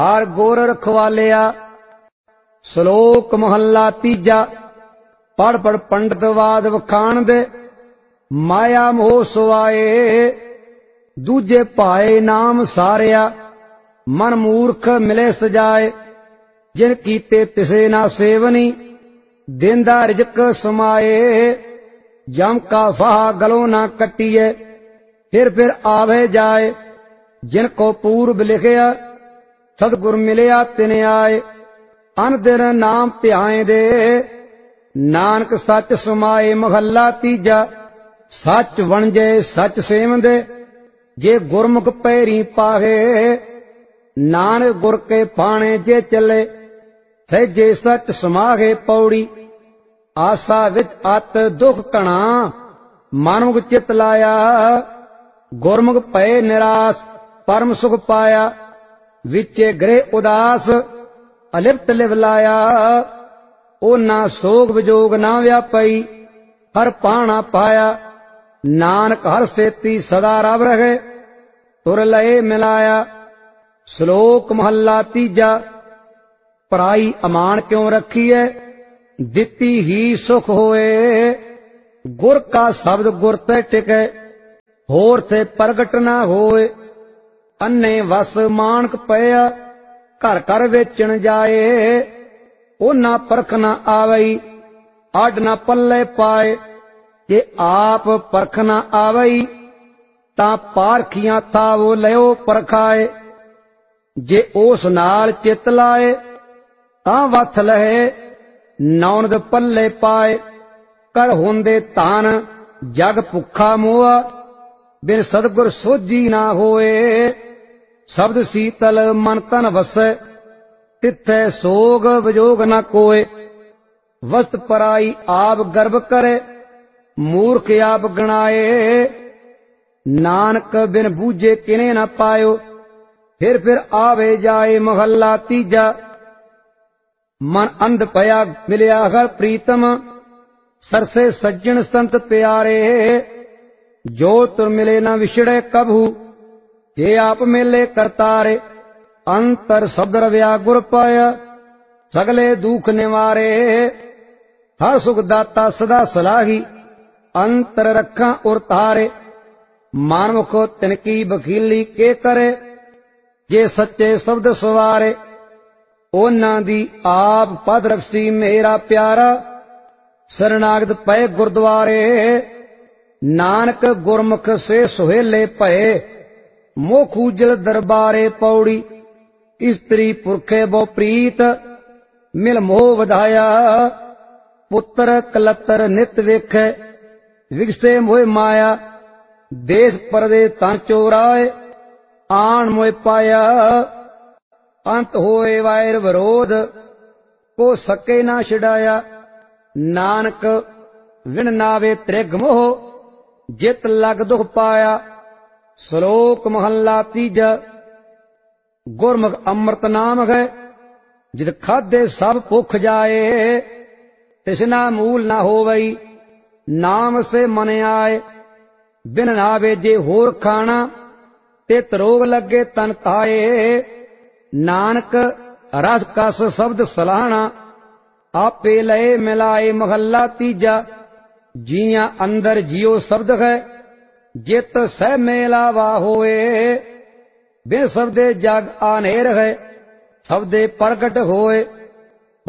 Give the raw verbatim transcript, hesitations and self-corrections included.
हार गोर रखवालिया। श्लोक महला तीजा। पढ़ पढ़ पंडित वाद वखाण दे, माया मोह सुआए। दूजे पाए नाम सारिया, मन मूर्ख मिले सजाए। जिन कीते तिसे ना सेवनी, देंदा रिजक समाए। जम का फाहा गलों ना कटिए, फिर फिर आवे जाए। जिनको पूर्व लिखिया, सतगुर मिलिया तिन आए। अन दिन नाम ध्याए दे, नानक सच समाए। महला तीजा। सच वणजे सच सेवंदे, जे गुरमुख पैरी पाहे। नानक गुर के पाणे जे चले, सहजे सच समाहे। पौड़ी। आशा विच अत दुख कणा, मानुख चित लाया। गुरमुख पए निराश, परम सुख पाया। विचे गृह उदास, अलिप्त लिव लाया। ओना सोग विजोग ना व्यापई, हर पाणा पाया। नानक हर सेती सदा रव रहे, तुर लए मिलाया। श्लोक महला तीजा। पराई अमान क्यों रखी है, दिती ही सुख होए। गुर का शब्द गुर ते टिके, होर थे प्रगट ना होए। अन्ने वस मानक पया, घर घर वेचण जाए। ओना परख ना आवई, आड ना पल्ले पाए। जे आप परख ना आवई, तां पारखियां थावो लियो परखाए। जे ओस नाल चित लाए, तां वथ लहे, नौनद पल्ले पाए। कर होंदे तान जग भुखा मोआ, बिन सतगुर सोझी ना होए। शब्द सीतल मन तन वसै, तिथै सोग विजोग न कोय। वस्त पराई आप गर्भ करे, मूर्ख आप गणाए। नानक बिन बूझे किने न पायो, फिर फिर आवे जाए। महला तीजा। मन अंध पया मिलिया हर प्रीतम, सरसे सज्जन संत प्यारे। जो तुर मिले न विछड़े कभू, जे आप मेले करतारे। अंतर शब्द रव्या गुर पाया, सगले दुख निवारे। हर सुख दाता सदा सलाही, अंतर रखा उर तारे। मानमुख तिनकी बखीली के करे, जे सच्चे शब्द सवारे। ओना दी आप पद रखसी मेरा प्यारा, शरणागत पए गुरद्वारे। नानक गुरमुख से सुहेले पए, मोख उजल दरबारे। पौड़ी। स्त्री पुरखे बो प्रीत, मिल मोह वधाया। पुत्र कलतर नित वेखे, विगसे मोह माया। देश परदेस तन चोराए, आन मोह पाया। अंत होए वायर विरोध, को सके ना छिड़ाया। नानक विण नावे त्रिग मोह, जित लग दुख पाया। श्लोक महला तीजा। गुरमुख अमृत नाम है, जित खादे सब भुख जाए। तिसना मूल ना होवई, नाम से मन आए। बिन नावे जे होर खाना, तित रोग लगे तन ताए। नानक रस कस शब्द सलाहना, आपे लए मिलाए। महला तीजा। जिया अंदर जियो शब्द है, जित सह मेलावा होए। बिन शब्दे जग आनेर है, शब्दे प्रगट होए।